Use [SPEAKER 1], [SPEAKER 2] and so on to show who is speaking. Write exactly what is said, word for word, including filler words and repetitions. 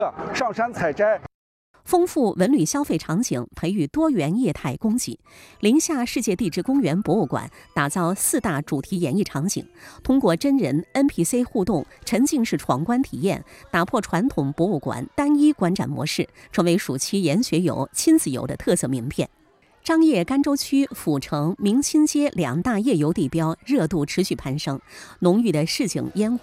[SPEAKER 1] 上山采摘。
[SPEAKER 2] 丰富文旅消费场景，培育多元业态供给。临夏世界地质公园博物馆打造四大主题演绎场景，通过真人 N P C 互动、沉浸式闯关体验，打破传统博物馆单一观展模式，成为暑期研学游、亲子游的特色名片。张掖甘州区阜城、明清街两大夜游地标热度持续攀升，浓郁的市井烟